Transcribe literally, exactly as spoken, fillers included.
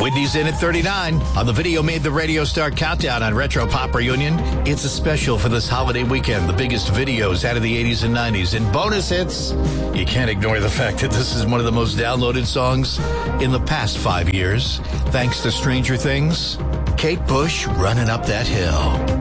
Whitney's in at thirty-nine. On the Video Made the Radio Star Countdown on Retro Pop Reunion, it's a special for this holiday weekend. The biggest videos out of the eighties and nineties and bonus hits. You can't ignore the fact that this is one of the most downloaded songs in the past five years. Thanks to Stranger Things, Kate Bush, Running Up That Hill.